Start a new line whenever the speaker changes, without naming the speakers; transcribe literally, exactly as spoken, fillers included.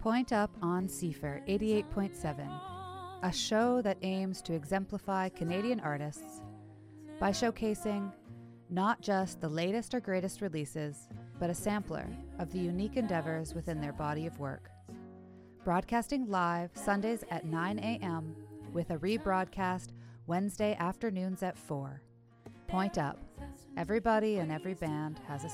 Point Up on C F R eighty-eight point seven, a show that aims to exemplify Canadian artists by showcasing not just the latest or greatest releases, but a sampler of the unique endeavors within their body of work. Broadcasting live Sundays at nine a.m. with a rebroadcast Wednesday afternoons at four. Point Up. Everybody and every band has a